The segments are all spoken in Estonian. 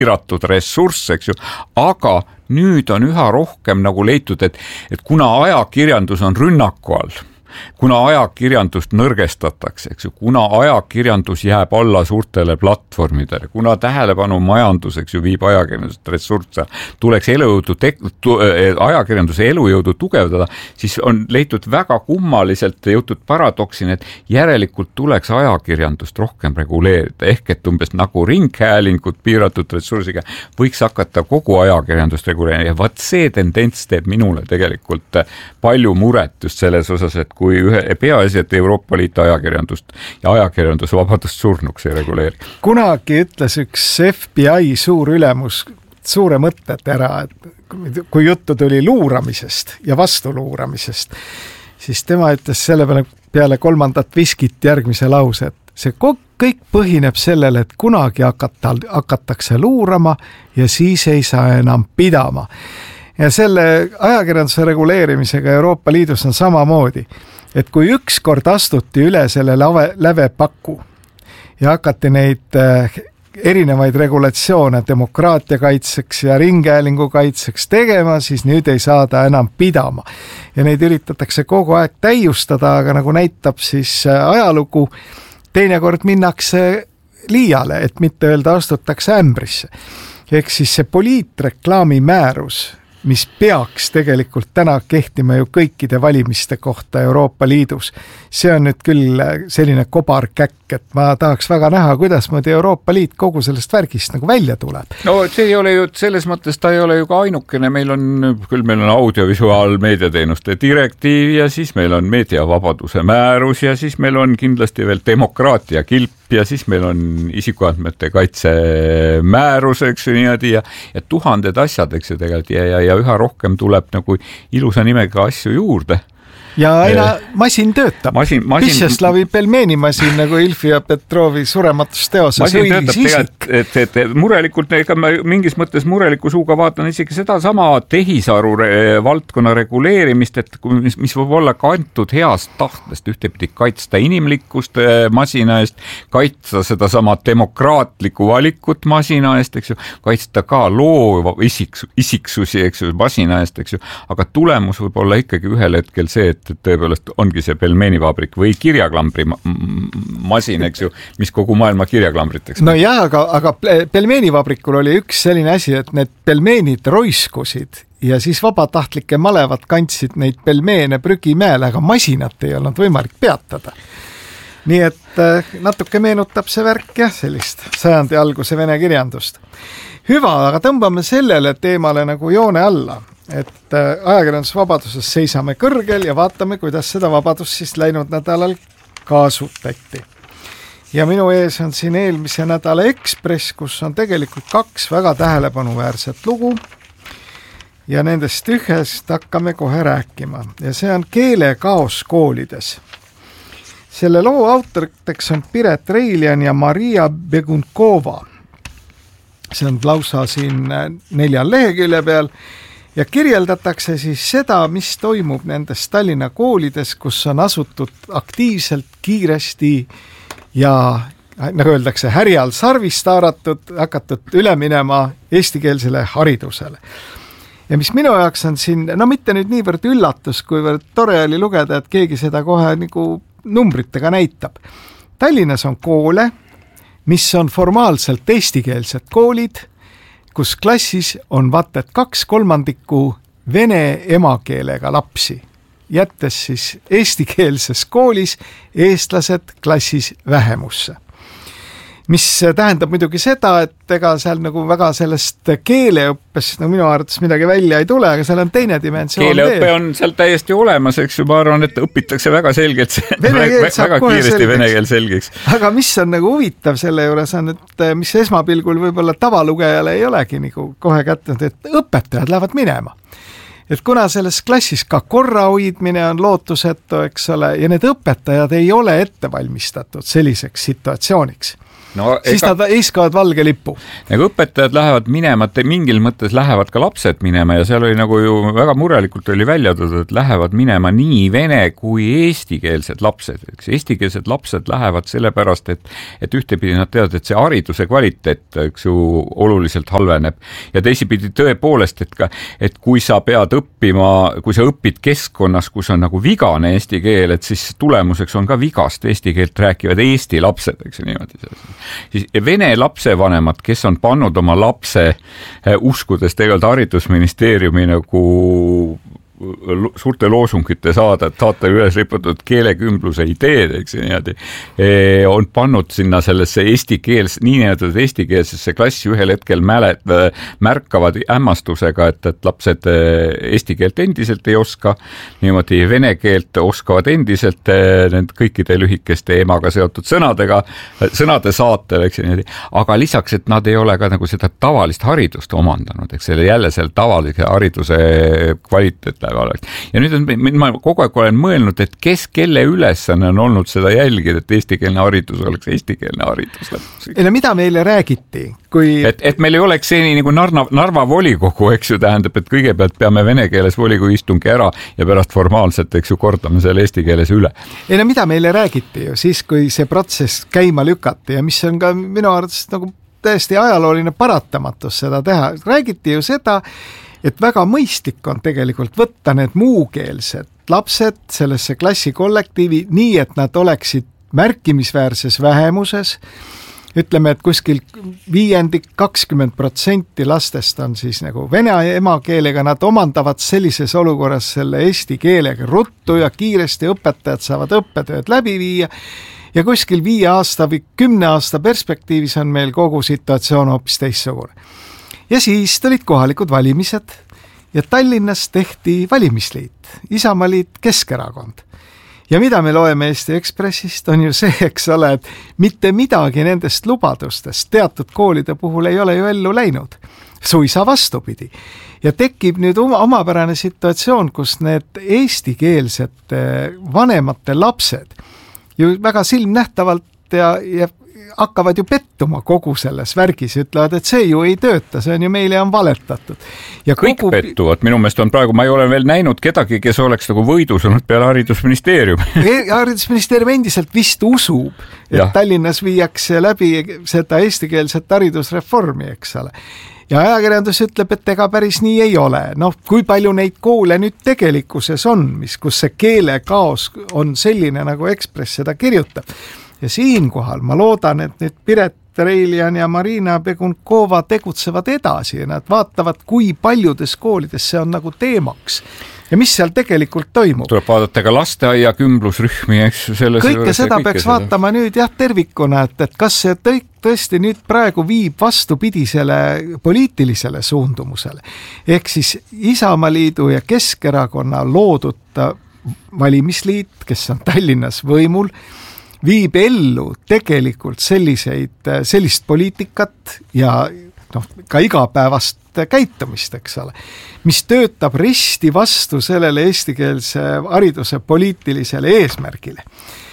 piiratud ressurss, eks ju, aga nüüd on üha rohkem nagu leitud, et kuna ajakirjandus on rünnaku all, kuna ajakirjandust nõrgestatakse, eks ju, kuna ajakirjandus jääb alla suurtele platvormidele, kuna tähelepanu majandus, eks ju, viib ajakirjandust ressursse, tuleks ajakirjanduse elujõudu tugevdada, siis on leitud väga kummaliselt jõutud paradoksini, et järelikult tuleks ajakirjandust rohkem reguleerida, ehk et umbes nagu ringhäälingut piiratud ressursiga võiks hakata kogu ajakirjandust reguleerida ja vaat see tendents teeb minule tegelikult palju muret just selles osas, et kui peaasi, et Euroopa Liit ajakirjandust ja ajakirjandusvabadust surnuks ei reguleeri. Kunagi ütles üks FBI suur ülemus suure mõtted ära, et kui juttu tuli luuramisest ja vastuluuramisest, siis tema ütles selle peale 3. viskit järgmise lause, et see kõik põhineb sellele, et kunagi hakatakse luurama ja siis ei saa enam pidama. Ja selle ajakirjanduse reguleerimisega Euroopa Liidus on samamoodi, et kui ükskord astuti üle selle lävepaku ja hakati neid erinevaid regulatsioone demokraatia kaitseks ja ringhäälingu kaitseks tegema, siis nüüd ei saada enam pidama. Ja neid üritatakse kogu aeg täiustada, aga nagu näitab siis ajalugu, teinekord minnakse liiale, et mitte öelda astutakse ämbrisse. Ehk siis see poliitreklaami määrus, mis peaks tegelikult täna kehtima ju kõikide valimiste kohta Euroopa Liidus. See on nüüd küll selline kobarkäkk, et ma tahaks väga näha, kuidas Euroopa Liit kogu sellest värgist nagu välja tuleb. No see ei ole ju, selles mõttes ta ei ole ju ka ainukene, meil on audiovisuaalmeediateenuste direktiiv ja siis meil on meediavabaduse määrus ja siis meil on kindlasti veel demokraatia kilp ja siis meil on isikuandmete kaitse määrus, eks ju niimoodi ja tuhanded asjad, eks ju tegelikult ja üha rohkem tuleb nagu ilusa nimega asju juurde. Ja aina masin töötab. Pisseslavi pelmeenimasin nagu Ilfi ja Petrovi surematusteoses. Masin töötab tegelikult, et murelikult, ega ma mingis mõttes mureliku suuga vaatan isegi seda sama tehisaru valdkonna reguleerimist, et mis võib olla kantud heast tahtest, ühtepidi kaitsta inimlikkust masina eest, kaitsta seda sama demokraatlikku valikut masina eest, eks ju, kaitsta ka loova isiksusi, eks ju, masina eest, eks ju, aga tulemus võib olla ikkagi ühel hetkel see, et tõepoolest ongi see pelmeenivabrik või kirjaklambri masin, eks ju, mis kogu maailma kirjaklambritakse. No jah, aga pelmeenivabrikul oli üks selline asi, et need pelmeenid roiskusid ja siis vabatahtlike malevad kandsid neid pelmeene prügimäele, aga masinat ei olnud võimalik peatada. Nii et natuke meenutab see värk jah, sellist sajandi alguse vene kirjandust. Hüva, aga tõmbame sellele teemale nagu joone alla, et ajakirjandusvabaduses seisame kõrgel ja vaatame, kuidas seda vabadust siis läinud nädalal kaasutati. Ja minu ees on siin eelmise nädala Ekspress, kus on tegelikult 2 väga tähelepanuväärset lugu ja nendest ühest hakkame kohe rääkima ja see on keelekaos koolides. Selle loo autoriteks on Piret Reiljan ja Maria Begunkova. See on lausa siin 4 lehekülje peal ja kirjeldatakse siis seda, mis toimub nendes Tallinna koolides, kus on asutud aktiivselt, kiiresti ja nagu öeldakse, härjal sarvist haaratud, hakatud üle minema eestikeelsele haridusele. Ja mis minu jaoks on siin, no mitte nüüd niivõrd üllatus, kuivõrd tore oli lugeda, et keegi seda kohe nagu numbritega näitab. Tallinnas on koole, mis on formaalselt eestikeelsed koolid, kus klassis on vaat et 2/3 vene emakeelega lapsi, jättes siis eestikeelses koolis eestlased klassis vähemusse. Mis tähendab muidugi seda, et ega seal nagu väga sellest keeleõppest no minu arvates midagi välja ei tule, aga seal on teine dimensioon. Keeleõppe on seal täiesti olemas, eks ju, ma arvan, et õpitakse väga selgelt, väga kiiresti vene keel selgeks. Aga mis on nagu huvitav selle juures on, et mis esmapilgul võib-olla tavalugejale ei olegi nagu kohe kätnud, et õpetajad lähevad minema. Et kuna selles klassis ka korra hoidmine on lootusetu, eks ole, ja need õpetajad ei ole ette valmistatud selliseks situatsiooniks. siis nad heiskavad valge lipu. Nagu õpetajad lähevad minema, mingil mõttes lähevad ka lapsed minema ja seal oli nagu ju väga murelikult oli välja toodud, et lähevad minema nii vene kui eestikeelsed lapsed. Eestikeelsed lapsed lähevad sellepärast, et ühtepidi nad teavad, et see hariduse kvaliteet, eks ju, oluliselt halveneb ja teisipidi tõepoolest, et kui sa pead õppima, kui sa õpid keskkonnas, kus on nagu vigane eesti keel, et siis tulemuseks on ka vigast eesti keelt rääkivad eesti lapsed, eks ju niimoodi. Siis vene lapsevanemad, kes on pannud oma lapse uskudes tegelikult haridusministeeriumi nagu suurte loosungite saada, et saata üles riputud keelekümbluse ideed, eks niimoodi, on pannud sinna sellesse niinimetatud eestikeelsesse klassi ühel hetkel märkavad hämmastusega, et lapsed eesti keelt endiselt ei oska, niimoodi vene keelt oskavad endiselt need kõikide lühikeste emaga seotud sõnade saatel, eks niimoodi, aga lisaks, et nad ei ole ka nagu seda tavalist haridust omandanud, eks jälle selle tavalise hariduse kvaliteet ja nüüd ma kogu aeg olen mõelnud, et kelle ülesanne on olnud seda jälgida, et eestikeelne haridus oleks eestikeelne haridus. Ei no mida meile räägiti? Et meil ei oleks see nii nagu Narva volikogu, eks ju, tähendab, et kõigepealt peame vene keeles volikogu istungi ära ja pärast formaalselt, eks ju, kordame selle eesti keeles üle. Ei no mida meile räägiti ju siis, kui see protsess käima lükati ja mis on ka minu arvates nagu täiesti ajalooline paratamatus seda teha. Räägiti ju seda, et väga mõistlik on tegelikult võtta need muukeelsed lapsed sellesse klassikollektiivi nii, et nad oleksid märkimisväärses vähemuses. Ütleme, et kuskil 20% lastest on siis nagu vene emakeelega, nad omandavad sellises olukorras selle eesti keelega ruttu ja kiiresti õpetajad saavad õppetööd läbi viia ja kuskil 5 aasta või 10 aasta perspektiivis on meil kogu situatsioon hoopis teissugune. Ja siis tulid kohalikud valimised ja Tallinnas tehti valimisliit, Isamaaliit, Keskerakond. Ja mida me loeme Eesti Ekspressist on ju see, eks ole, et mitte midagi nendest lubadustest teatud koolide puhul ei ole ju ellu läinud. Suisa vastupidi. Ja tekib nüüd omapärane situatsioon, kus need eestikeelsed vanemate lapsed ju väga silmnähtavalt ja hakkavad ju pettuma kogu selles värgis, ütlevad, et see ju ei tööta, see on ju meile on valetatud. Ja kõik pettuvad, minu meelest on praegu, ma ei ole veel näinud kedagi, kes oleks nagu võidus olnud peale haridusministeerium. Haridusministeerium endiselt vist usub, et Tallinnas viiakse läbi seda eestikeelset haridusreformi, eks ole. Ja ajakirjandus ütleb, et ega päris nii ei ole. Noh, kui palju neid koole nüüd tegelikkuses on, kus see keelekaos on selline, nagu Ekspress seda kirjutab. Ja siinkohal ma loodan, et nüüd Piret Reiljan ja Marina Begunkova tegutsevad edasi ja nad vaatavad, kui paljudes koolides see on nagu teemaks. Ja mis seal tegelikult toimub? Tuleb vaadata ka lasteaia kümblusrühmi, eks ju. Kõike seda peaks vaatama nüüd tervikuna, et kas see tõesti nüüd praegu viib vastupidisele poliitilisele suundumusele. Ehk siis Isamaaliidu ja Keskerakonna loodud valimisliit, kes on Tallinnas võimul, viib ellu tegelikult sellist poliitikat ja ka igapäevast käitumist, eks ole, mis töötab risti vastu sellele eestikeelse hariduse poliitilisele eesmärgile.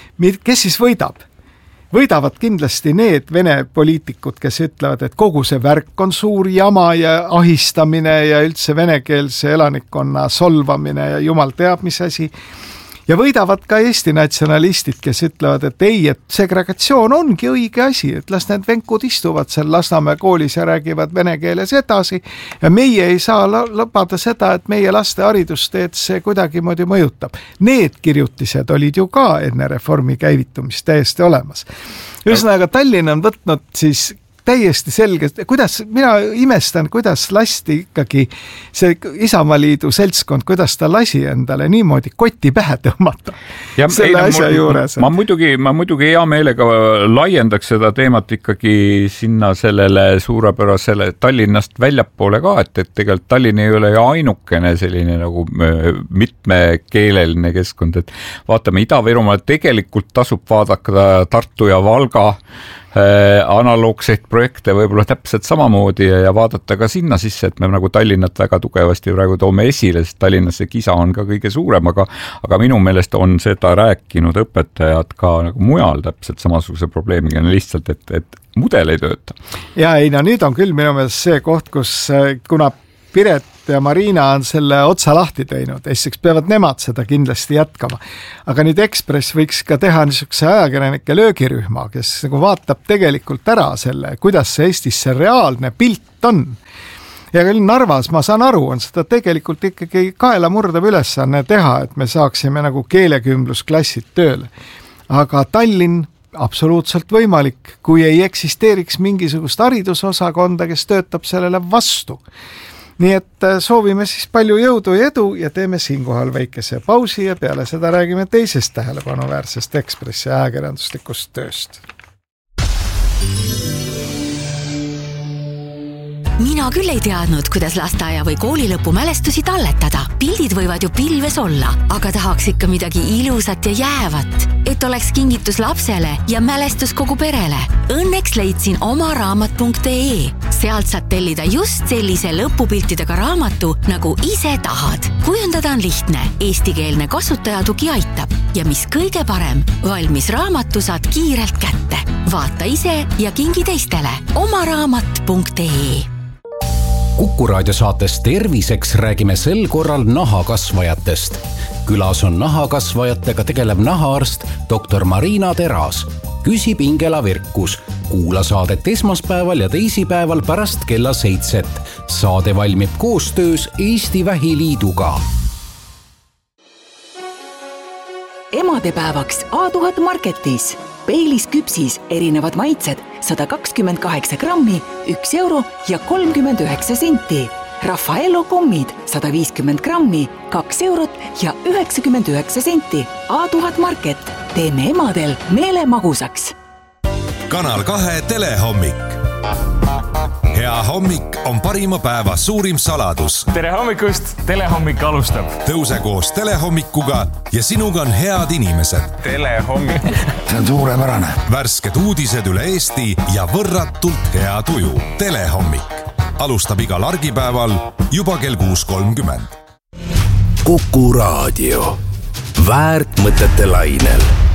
Kes siis võidab? Võidavad kindlasti need vene poliitikud, kes ütlevad, et kogu see värk on suur jama ja ahistamine ja üldse venekeelse elanikkonna solvamine ja jumal teab mis asi. Ja võidavad ka Eesti natsionalistid, kes ütlevad, et ei, et segregatsioon ongi õige asi, et las need venkud istuvad seal Lasnamäe koolis ja räägivad vene keeles edasi ja meie ei saa lubada seda, et meie laste haridusteed see kuidagimoodi mõjutab. Need kirjutised olid ju ka enne reformi käivitumist täiesti olemas. Ühesõnaga, Tallinn on võtnud siis täiesti selgelt, mina imestan, kuidas lasti ikkagi see Isamaaliidu seltskond, kuidas ta lasi endale niimoodi kotti pähe tõmmata selle asja juures. Ma muidugi hea meelega laiendaks seda teemat ikkagi sinna sellele suurepärasele Tallinnast väljapoole ka, et tegelikult Tallinn ei ole ju ainukene selline nagu mitmekeeleline keskkond, et vaatame Ida-Virumaal, tegelikult tasub vaadata Tartu ja Valga analoogseid projekte võib-olla täpselt samamoodi ja vaadata ka sinna sisse, et me nagu Tallinnat väga tugevasti praegu toome esile, sest Tallinnas see kisa on ka kõige suurem, aga minu meelest on seda rääkinud õpetajad ka nagu mujal täpselt samasuguse probleemiga, lihtsalt, et mudel ei tööta. Ja ei, no nüüd on küll minu meelest see koht, kus kuna Piret ja Marina on selle otsa lahti teinud, esiteks peavad nemad seda kindlasti jätkama. Aga nüüd Ekspress võiks ka teha niisuguse ajakirjanike löögirühma, kes nagu vaatab tegelikult ära selle, kuidas see Eestis see reaalne pilt on. Ja küll Narvas, ma saan aru, on seda tegelikult ikkagi kaela murdav ülesanne teha, et me saaksime nagu keelekümblusklassid tööle. Aga Tallinn absoluutselt võimalik, kui ei eksisteeriks mingisugust haridusosakonda, kes töötab sellele vastu. Nii et soovime siis palju jõudu ja edu ja teeme siinkohal väikese pausi ja peale seda räägime teisest tähelepanuväärsest Ekspressi ajakirjanduslikust tööst. Mina küll ei teadnud, kuidas lasteaia või kooli lõpu mälestusi talletada. Pildid võivad ju pilves olla, aga tahaks ikka midagi ilusat ja jäävat, et oleks kingitus lapsele ja mälestus kogu perele. Õnneks leidsin omaraamat.ee. Sealt saad tellida just sellise lõpupiltidega raamatu, nagu ise tahad. Kujundada on lihtne, eestikeelne kasutajatugi aitab. Ja mis kõige parem, valmis raamatu saad kiirelt kätte. Vaata ise ja kingi teistele. omaraamat.ee. Kuku raadiosaates Terviseks räägime sel korral nahakasvajatest. Külas on nahakasvajatega tegelev nahaarst dr. Marina Teras. Küsib Ingela Virkus. Kuula saadet esmaspäeval ja teisipäeval pärast kella 7. Saade valmib koostöös Eesti Vähiliiduga. Emadepäevaks A1000 Marketis. Peilis küpsis erinevad maitsed 128 grammi, 1 euro ja 39 senti. Raffaello kommid 150 grammi, 2 eurot ja 99 senti. A1000 Market. Teeme emadel meele magusaks. Kanal 2 telehommik. Hea hommik on parima päeva suurim saladus. Tere hommikust, telehommik alustab. Tõuse koos telehommikuga ja sinuga on head inimesed. Telehommik. See on suurepärane. Värsked uudised üle Eesti ja võrratult hea tuju. Telehommik. Alustab igal argipäeval juba kell 6.30. Kuku raadio. Väärt mõtete lainel.